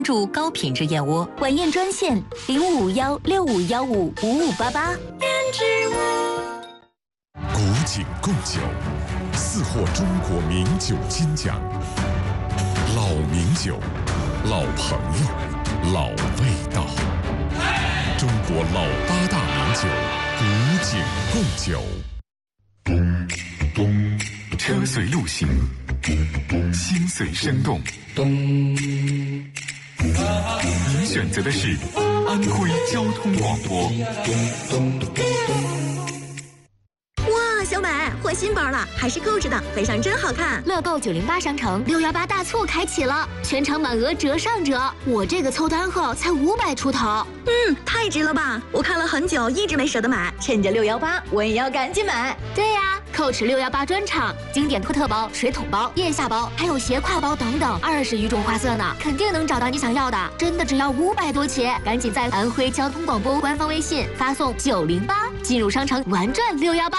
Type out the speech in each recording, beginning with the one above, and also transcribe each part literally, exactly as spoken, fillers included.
注高品质燕窝，晚宴专线零五幺六五幺五五五八八。 古井贡酒，四获中国名酒金奖。老名酒，老朋友，老味道。中国老八大名酒，古井贡酒。 咚咚，车随路行，心随生动。咚。您选择的是安徽交通广播。 哇，小美换新包了，还是购置的，背上真好看。 乐购九零八商城六幺八大促开启了，全场满额折上折，我这个凑单后才五百出头。 嗯，太值了吧！我看了很久，一直没舍得买，趁着六幺八，我也要赶紧买。 对呀、啊，蔻驰六幺八专场，经典托特包、水桶包、腋下包，还有斜挎包等等，二十余种花色呢，肯定能找到你想要的。真的只要五百多起，赶紧在安徽交通广播官方微信发送九零八，进入商城玩转六幺八。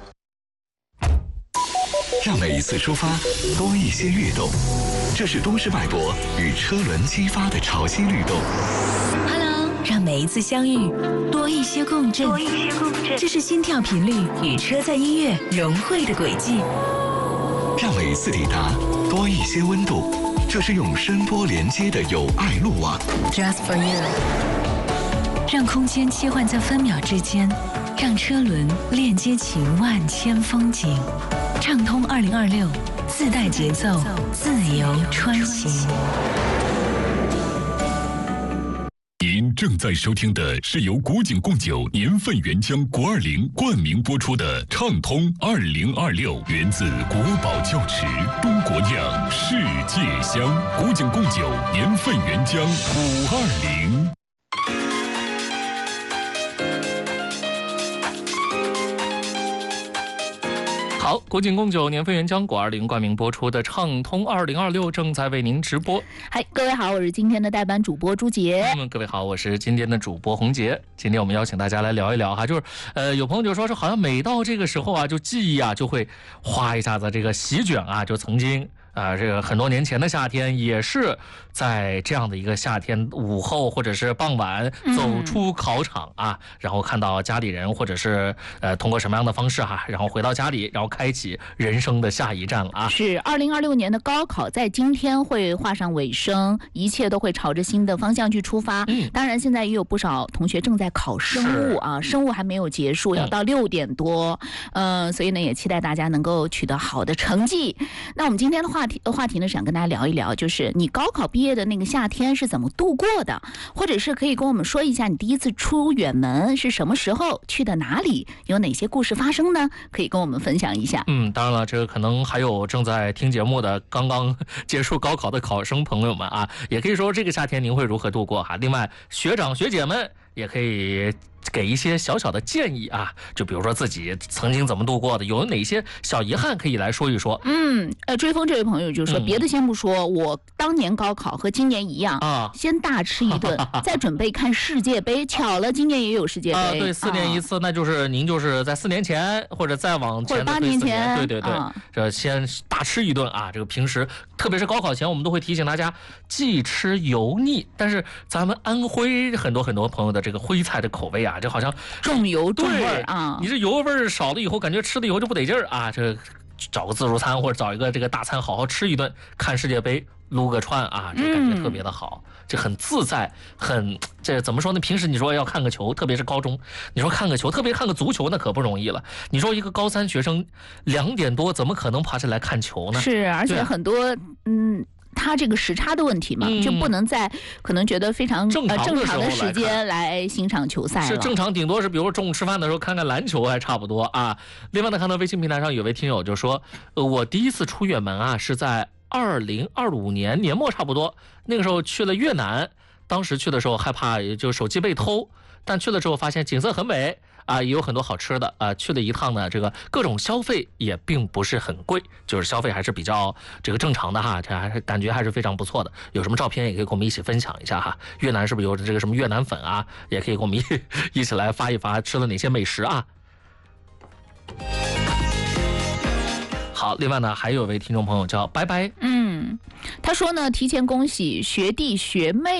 让每一次出发多一些跃动，这是都市脉搏与车轮激发的潮汐律动。 Hello， 让每一次相遇多一些共振，多一些共振，这是心跳频率与车载音乐融汇的轨迹。 让每一次抵达多一些温度，这是用声波连接的有爱路网。 Just for you， 让空间切换在分秒之间，让车轮链接起万千风景。畅通二零二六，自带节奏，自由穿行。 您正在收听的是由古井贡酒年份原浆国二零冠名播出的《畅通二零二六》，源自国宝窖池，中国酿，世界香。古井贡酒年份原浆五二零。 好，古井贡酒年份原浆果二零冠名播出的畅通二零二六正在为您直播。 嗨，各位好，我是今天的代班主播朱杰。 嗯，各位好，我是今天的主播洪杰。今天我们邀请大家来聊一聊哈，就是呃，有朋友就说是好像每到这个时候啊，就记忆啊就会哗一下子这个席卷啊，就曾经。啊、呃，这个很多年前的夏天，也是在这样的一个夏天午后或者是傍晚走出考场啊，嗯、然后看到家里人或者是呃通过什么样的方式哈、啊，然后回到家里，然后开启人生的下一站了啊。 是二零二六年的高考在今天会画上尾声，一切都会朝着新的方向去出发。嗯，当然现在也有不少同学正在考生物啊，生物还没有结束，要到六点多，嗯、呃，所以呢也期待大家能够取得好的成绩。那我们今天的话。话题话题呢，想跟大家聊一聊，就是你高考毕业的那个夏天是怎么度过的，或者是可以跟我们说一下你第一次出远门是什么时候，去的哪里，有哪些故事发生呢？可以跟我们分享一下。 嗯，当然了，这个可能还有正在听节目的刚刚结束高考的考生朋友们啊，也可以说这个夏天您会如何度过哈。另外，学长学姐们也可以给一些小小的建议啊，就比如说自己曾经怎么度过的，有哪些小遗憾可以来说一说。 嗯，呃，追风这位朋友就说，嗯、别的先不说，我当年高考和今年一样啊，先大吃一顿，再准备看世界杯。巧了，今年也有世界杯啊， 对，四年一次，啊、那就是您就是在四年前或者再往前的八年前， 对对对，啊、这先大吃一顿啊。这个平时特别是高考前，我们都会提醒大家忌吃油腻，但是咱们安徽很多很多朋友的这个徽菜的口味啊。这好像重油重味啊！ 你这油味少了以后，感觉吃了以后就不得劲儿啊！这找个自助餐或者找一个这个大餐，好好吃一顿，看世界杯，撸个串啊，这感觉特别的好，嗯、这很自在，很这怎么说呢？平时你说要看个球，特别是高中，你说看个球，特别看个足球，那可不容易了。你说一个高三学生两点多怎么可能爬起来看球呢？ 是，而且很多、啊、嗯。他这个时差的问题嘛，嗯、就不能在可能觉得非常正常的、呃、 正常的时间来欣赏球赛了。 是正常，顶多是比如说中午吃饭的时候看看篮球还差不多啊。另外呢，看到微信平台上有位听友就说，呃，我第一次出远门啊是在二零二五年年末差不多，那个时候去了越南，当时去的时候害怕就手机被偷，但去了之后发现景色很美。啊，也有很多好吃的啊！去了一趟呢，这个各种消费也并不是很贵，就是消费还是比较这个正常的哈，这还是感觉还是非常不错的。有什么照片也可以跟我们一起分享一下哈。越南是不是有这个什么越南粉啊？也可以跟我们一一起来发一发吃了哪些美食啊？好，另外呢，还有位听众朋友叫拜拜， 嗯。 嗯，他说呢，提前恭喜学弟学妹